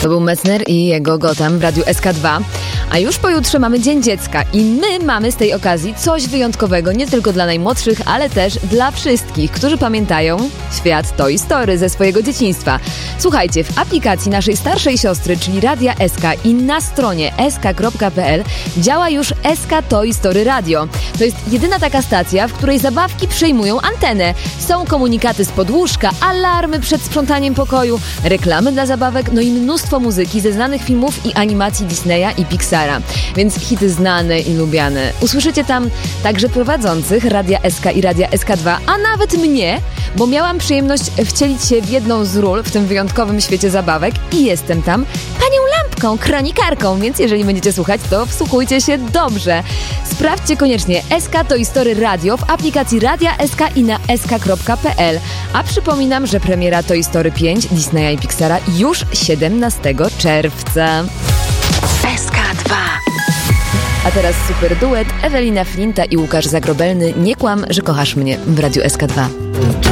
To był Messner i jego Gotham w Radiu SK2. A już pojutrze mamy Dzień Dziecka i my mamy z tej okazji coś wyjątkowego, nie tylko dla najmłodszych, ale też dla wszystkich, którzy pamiętają świat Toy Story ze swojego dzieciństwa. Słuchajcie, w aplikacji naszej starszej siostry, czyli Radia SK i na stronie sk.pl działa już SK Toy Story Radio. To jest jedyna taka stacja, w której zabawki przejmują antenę. Są komunikaty z podłóżka, alarmy przed sprzątaniem pokoju, reklamy dla zabawek, no i mnóstwo muzyki ze znanych filmów i animacji Disneya i Pixara. Więc hity znane i lubiane. Usłyszycie tam także prowadzących Radia SK i Radia SK2, a nawet mnie, bo miałam przyjemność wcielić się w jedną z ról w tym wyjątkowym świecie zabawek i jestem tam panią Lampką, kronikarką, więc jeżeli będziecie słuchać, to wsłuchujcie się dobrze. Sprawdźcie koniecznie SK Toy Story Radio w aplikacji Radia SK i na sk.pl. A przypominam, że premiera Toy Story 5 Disneya i Pixara już 17 czerwca. SK2. A teraz super duet Ewelina Flinta i Łukasz Zagrobelny. Nie kłam, że kochasz mnie w Radiu SK2.